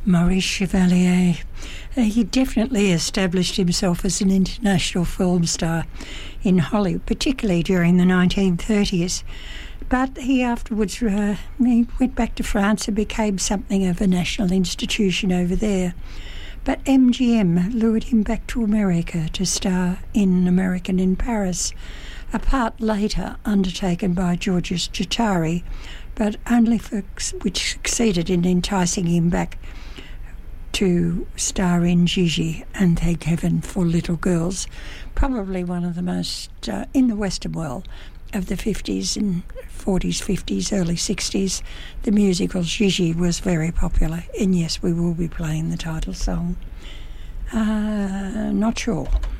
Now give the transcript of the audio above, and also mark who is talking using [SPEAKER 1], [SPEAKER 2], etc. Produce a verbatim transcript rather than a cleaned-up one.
[SPEAKER 1] Maurice Chevalier. Uh, he definitely established himself as an international film star in Hollywood, particularly during the nineteen thirties. But he afterwards uh, he went back to France and became something of a national institution over there. But M G M lured him back to America to star in American in Paris, a part later undertaken by Georges Guattari, but only for which succeeded in enticing him back to star in Gigi and Thank Heaven for Little Girls, probably one of the most, uh, in the Western world, of the fifties and forties, fifties, early sixties. The musical Gigi was very popular, and yes, we will be playing the title song. Uh, not sure.